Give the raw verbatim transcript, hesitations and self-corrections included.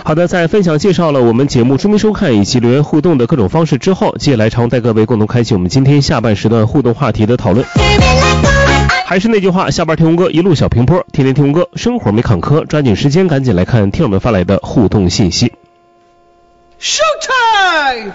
好的，在分享介绍了我们节目收听收看以及留言互动的各种方式之后，接下来常带各位共同开启我们今天下半时段互动话题的讨论。还是那句话，下班听红歌，一路小平坡，天天听红歌，生活没坎坷。抓紧时间，赶紧来看听友们发来的互动信息。 Showtime!